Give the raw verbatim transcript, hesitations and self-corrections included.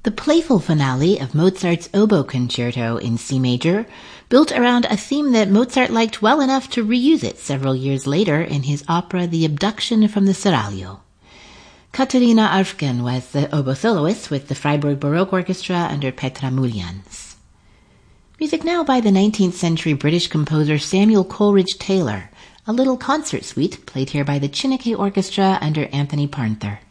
the playful finale of Mozart's Oboe Concerto in C major, built around a theme that Mozart liked well enough to reuse it several years later in his opera The Abduction from the Seraglio. Katerina Arfken was the oboe soloist with the Freiburg Baroque Orchestra under Petra Muljans. Music now by the nineteenth century British composer Samuel Coleridge Taylor, a little concert suite played here by the Chineke Orchestra under Anthony Parnther.